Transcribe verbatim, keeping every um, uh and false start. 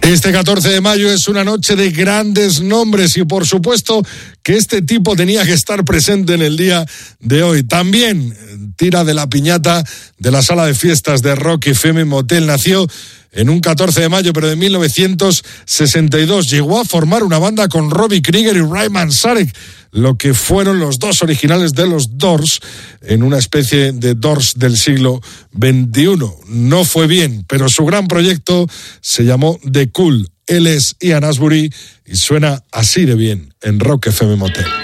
Este catorce de mayo es una noche de grandes nombres y por supuesto que este tipo tenía que estar presente en el día de hoy. También tira de la piñata de la sala de fiestas de Rock F M Motel. Nació en un catorce de mayo, pero de mil novecientos sesenta y dos. Llegó a formar una banda con Robbie Krieger y Ray Manzarek, lo que fueron los dos originales de los Doors, en una especie de Doors del siglo veintiuno. No fue bien, pero su gran proyecto se llamó The Cool. Él es Ian Astbury y suena así de bien en Rock F M Motel.